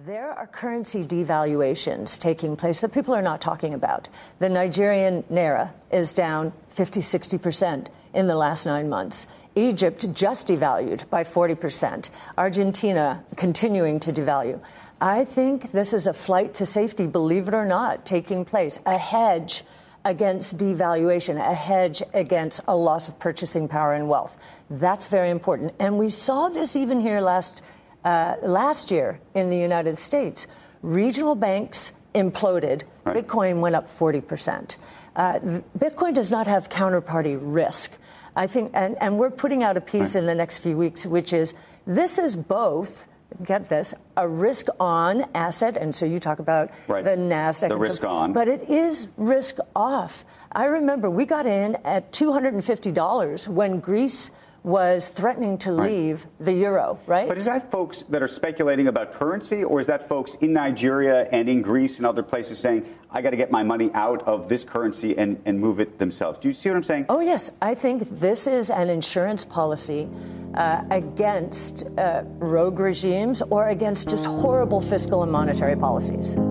There are currency devaluations taking place that people are not talking about. The Nigerian naira is down 50-60% in the last 9 months. Egypt just devalued by 40%. Argentina continuing to devalue. I think this is a flight to safety, believe it or not, taking place. A hedge against devaluation, a hedge against a loss of purchasing power and wealth. That's very important. And we saw this even here last year in the United States. Regional banks imploded. Right. Bitcoin went up 40%. Bitcoin does not have counterparty risk. I think, and we're putting out a piece in the next few weeks, which is this is both, get this, a risk on asset. And so you talk about the NASDAQ. The risk on. But it is risk off. I remember we got in at $250 when Greece was threatening to leave the euro, right? But is that folks that are speculating about currency, or is that folks in Nigeria and in Greece and other places saying, I got to get my money out of this currency and move it themselves? Do you see what I'm saying? Oh, yes. I think this is an insurance policy against rogue regimes or against just horrible fiscal and monetary policies.